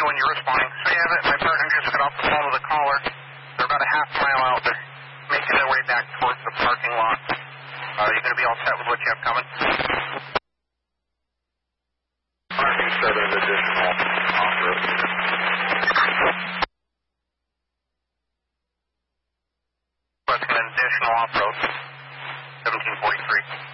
when you're responding. So yeah, my partner just got off the phone with a caller. They're about a half mile out. They're making their way back towards the parking lot. Are you going to be all set with what you have coming? Parking 7 additional off-road unit. Requesting an additional off-road. 1743.